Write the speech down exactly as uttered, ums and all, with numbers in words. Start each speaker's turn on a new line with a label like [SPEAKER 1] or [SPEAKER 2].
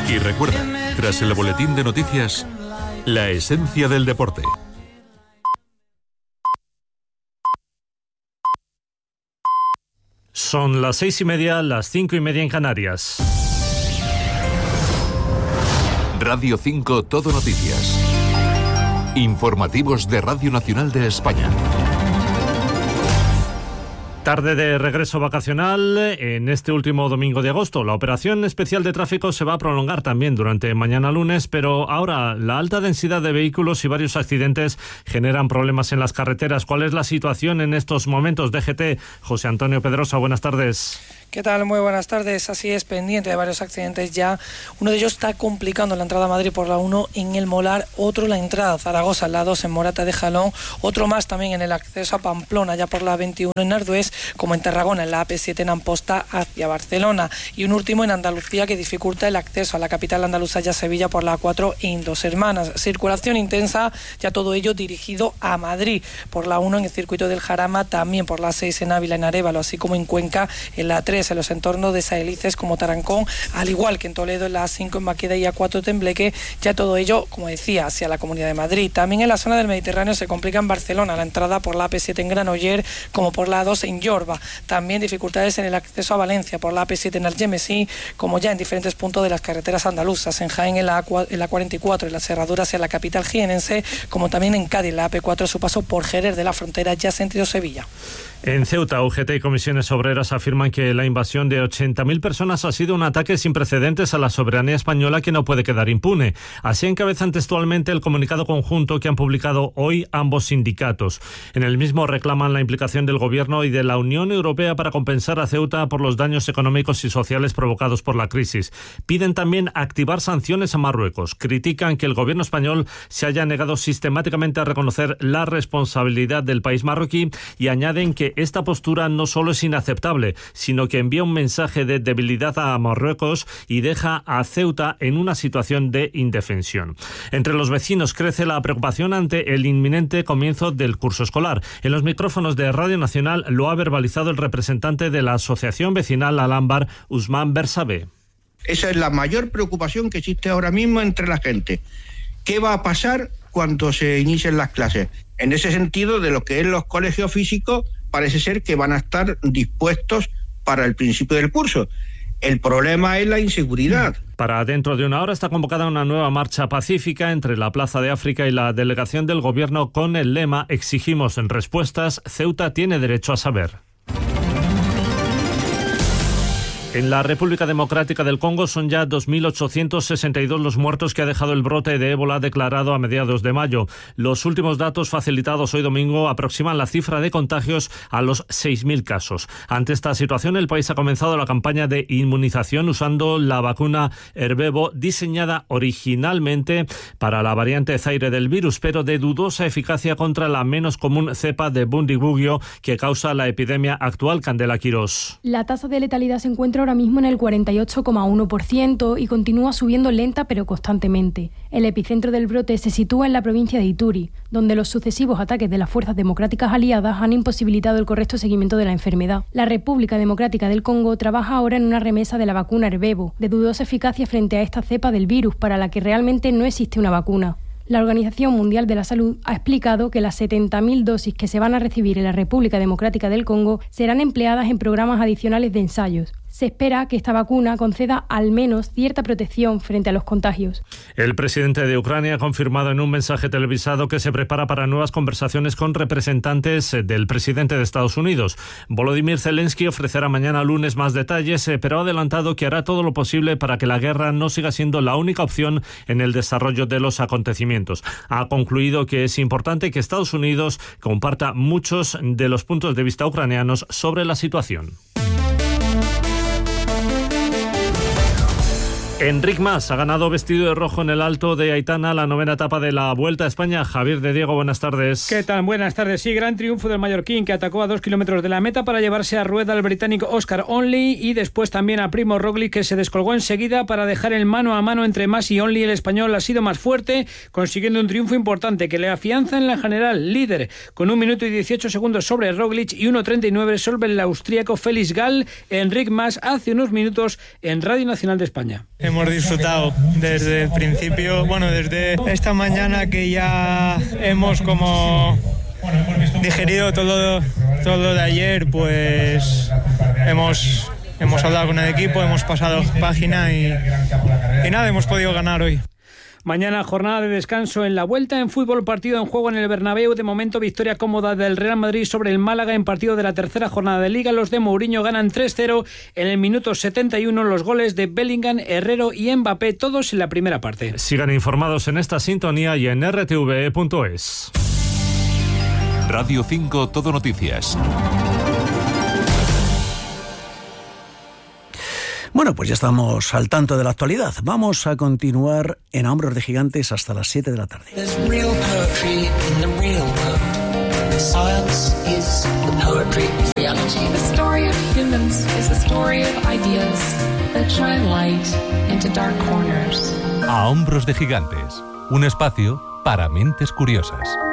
[SPEAKER 1] Y recuerda, tras el boletín de noticias, la esencia del deporte.
[SPEAKER 2] Son las seis y media, las cinco y media en Canarias.
[SPEAKER 1] Radio cinco Todo Noticias. Informativos de Radio Nacional de España.
[SPEAKER 2] Tarde de regreso vacacional en este último domingo de agosto. La operación especial de tráfico se va a prolongar también durante mañana lunes, pero ahora la alta densidad de vehículos y varios accidentes generan problemas en las carreteras. ¿Cuál es la situación en estos momentos? D G T, José Antonio Pedrosa, buenas tardes.
[SPEAKER 3] ¿Qué tal? Muy buenas tardes. Así es, pendiente de varios accidentes ya. Uno de ellos está complicando la entrada a Madrid por la uno en el Molar, otro la entrada a Zaragoza, la dos en Morata de Jalón, otro más también en el acceso a Pamplona, ya por la veintiuno en Ardués, como en Tarragona, en la A P siete en Amposta hacia Barcelona, y un último en Andalucía que dificulta el acceso a la capital andaluza, ya Sevilla, por la A cuatro en Dos Hermanas. Circulación intensa, ya todo ello dirigido a Madrid, por la uno en el circuito del Jarama, también por la seis en Ávila, en Arévalo, así como en Cuenca, en la tres en los entornos de Saelices como Tarancón, al igual que en Toledo en la A cinco en Maqueda y A cuatro Tembleque, ya todo ello, como decía, hacia la Comunidad de Madrid. También en la zona del Mediterráneo se complica en Barcelona, la entrada por la A P siete en Granoller, como por la A dos en Yorba. También dificultades en el acceso a Valencia por la A P siete en Algemesí, como ya en diferentes puntos de las carreteras andaluzas, en Jaén en la, en la cuarenta y cuatro, en las cerraduras en la capital jienense, como también en Cádiz, la A P cuatro a su paso por Jerez de la Frontera, ya sentido Sevilla.
[SPEAKER 2] En Ceuta, U G T y comisiones obreras afirman que la invasión de ochenta mil personas ha sido un ataque sin precedentes a la soberanía española que no puede quedar impune. Así encabezan textualmente el comunicado conjunto que han publicado hoy ambos sindicatos. En el mismo reclaman la implicación del Gobierno y de la Unión Europea para compensar a Ceuta por los daños económicos y sociales provocados por la crisis. Piden también activar sanciones a Marruecos. Critican que el Gobierno español se haya negado sistemáticamente a reconocer la responsabilidad del país marroquí y añaden que esta postura no solo es inaceptable, sino que envía un mensaje de debilidad a Marruecos y deja a Ceuta en una situación de indefensión. Entre los vecinos crece la preocupación ante el inminente comienzo del curso escolar. En los micrófonos de Radio Nacional lo ha verbalizado el representante de la Asociación Vecinal Alámbar, Usman Bersabe.
[SPEAKER 4] Esa es la mayor preocupación que existe ahora mismo entre la gente. ¿Qué va a pasar cuando se inicien las clases? En ese sentido, de lo que es los colegios físicos, parece ser que van a estar dispuestos para el principio del curso. El problema es la inseguridad.
[SPEAKER 2] Para dentro de una hora está convocada una nueva marcha pacífica entre la Plaza de África y la delegación del Gobierno con el lema "Exigimos en respuestas, Ceuta tiene derecho a saber". En la República Democrática del Congo son ya dos mil ochocientos sesenta y dos los muertos que ha dejado el brote de ébola declarado a mediados de mayo. Los últimos datos facilitados hoy domingo aproximan la cifra de contagios a los seis mil casos. Ante esta situación, el país ha comenzado la campaña de inmunización usando la vacuna Ervebo, diseñada originalmente para la variante Zaire del virus, pero de dudosa eficacia contra la menos común cepa de Bundibugyo que causa la epidemia actual. Candela Quirós.
[SPEAKER 5] La tasa de letalidad se encuentra ahora mismo en el cuarenta y ocho coma uno por ciento y continúa subiendo lenta pero constantemente. El epicentro del brote se sitúa en la provincia de Ituri, donde los sucesivos ataques de las fuerzas democráticas aliadas han imposibilitado el correcto seguimiento de la enfermedad. La República Democrática del Congo trabaja ahora en una remesa de la vacuna Ervebo, de dudosa eficacia frente a esta cepa del virus, para la que realmente no existe una vacuna. La Organización Mundial de la Salud ha explicado que las setenta mil dosis que se van a recibir en la República Democrática del Congo serán empleadas en programas adicionales de ensayos. Se espera que esta vacuna conceda al menos cierta protección frente a los contagios.
[SPEAKER 2] El presidente de Ucrania ha confirmado en un mensaje televisado que se prepara para nuevas conversaciones con representantes del presidente de Estados Unidos. Volodymyr Zelensky ofrecerá mañana lunes más detalles, pero ha adelantado que hará todo lo posible para que la guerra no siga siendo la única opción en el desarrollo de los acontecimientos. Ha concluido que es importante que Estados Unidos comparta muchos de los puntos de vista ucranianos sobre la situación. Enric Mas ha ganado vestido de rojo en el Alto de Aitana, la novena etapa de la Vuelta a España. Javier de Diego, buenas tardes.
[SPEAKER 6] ¿Qué tal? Buenas tardes. Sí, gran triunfo del mallorquín, que atacó a dos kilómetros de la meta para llevarse a rueda al británico Oscar Onley y después también a Primo Roglic, que se descolgó enseguida para dejar el mano a mano entre Mas y Onley. El español ha sido más fuerte, consiguiendo un triunfo importante que le afianza en la general, líder, con un minuto y dieciocho segundos sobre Roglic y uno treinta y nueve sobre el austríaco Félix Gall. Enric Mas hace unos minutos en Radio Nacional de España.
[SPEAKER 7] hemos disfrutado desde el principio, bueno, desde esta mañana que ya hemos como digerido todo, todo lo de ayer, pues hemos, hemos hablado con el equipo, hemos pasado página y, y nada, hemos podido ganar hoy.
[SPEAKER 6] Mañana jornada de descanso en la vuelta. En fútbol, partido en juego en el Bernabéu. De momento victoria cómoda del Real Madrid sobre el Málaga en partido de la tercera jornada de Liga. Los de Mourinho ganan tres cero en el minuto setenta y uno. Los goles de Bellingham, Herrero y Mbappé, todos en la primera parte.
[SPEAKER 2] Sigan informados en esta sintonía y en r t v e punto es.
[SPEAKER 1] Radio cinco Todo Noticias.
[SPEAKER 8] Bueno, pues ya estamos al tanto de la actualidad. Vamos a continuar en A Hombros de Gigantes hasta las siete de la tarde.
[SPEAKER 1] A Hombros de Gigantes, un espacio para mentes curiosas.